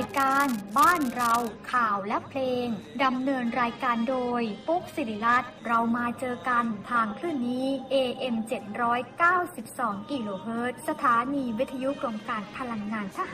การบ้านเราข่าวและเพลงดำเนินรายการโดยปุ๊กศิริรัตน์เรามาเจอกันทางคลื่นนี้ AM 792 กิโลเฮิรตซ์สถานีวิทยุกรมการพลังงานทหาร